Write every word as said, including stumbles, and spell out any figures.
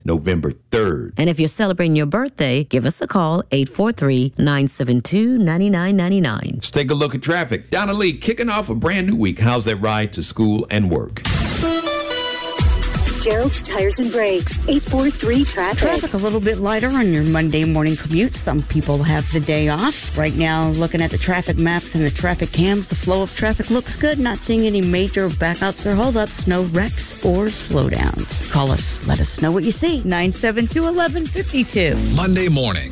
November third. And if you're celebrating your birthday, give us a call, eight four three, nine seven two, nine nine nine nine. Let's take a look at traffic. Donna Lee, kicking off a brand new week. How's that ride to school and work? Gerald's Tires and Brakes, eight four three traffic. Traffic a little bit lighter on your Monday morning commute. Some people have the day off. Right now, looking at the traffic maps and the traffic cams, the flow of traffic looks good. Not seeing any major backups or holdups. No wrecks or slowdowns. Call us. Let us know what you see. nine seven two, one one five two. Monday morning.